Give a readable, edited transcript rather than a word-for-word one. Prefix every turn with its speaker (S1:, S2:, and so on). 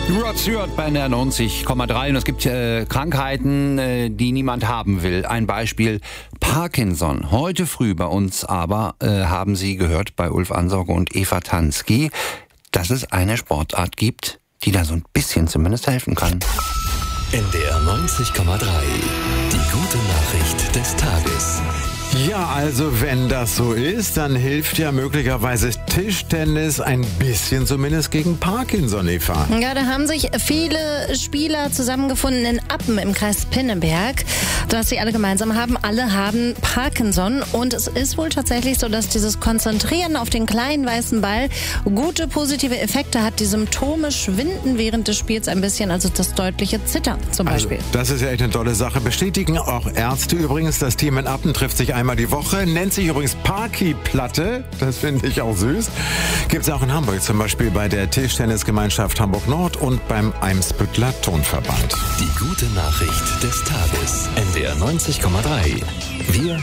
S1: Rod Stewart bei der 90,3 und es gibt Krankheiten, die niemand haben will. Ein Beispiel Parkinson. Heute früh bei uns aber haben Sie gehört bei Ulf Ansauge und Eva Tansky, dass es eine Sportart gibt, die da so ein bisschen zumindest helfen kann.
S2: NDR 90,3. Die gute Nachricht des Tages.
S3: Ja, also wenn das so ist, dann hilft ja möglicherweise Tischtennis ein bisschen zumindest gegen Parkinson, Eva.
S4: Ja, da haben sich viele Spieler zusammengefunden in Appen im Kreis Pinneberg. Was sie alle gemeinsam haben, alle haben Parkinson. Und es ist wohl tatsächlich so, dass dieses Konzentrieren auf den kleinen weißen Ball gute positive Effekte hat. Die Symptome schwinden während des Spiels ein bisschen, also das deutliche Zittern zum Beispiel.
S3: Also, das ist ja echt eine tolle Sache. Bestätigen auch Ärzte übrigens. Das Team in Appen trifft sich einmal die Woche. Nennt sich übrigens Parky-Platte. Das finde ich auch süß. Gibt es auch in Hamburg, zum Beispiel bei der Tischtennisgemeinschaft Hamburg-Nord und beim Eimsbüttler Turnverband.
S2: Die gute Nachricht des Tages. NDR 90,3. Wir